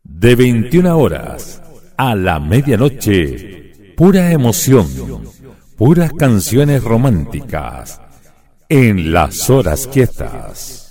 De 21 horas a la medianoche, pura emoción, puras canciones románticas en Las Horas Quietas.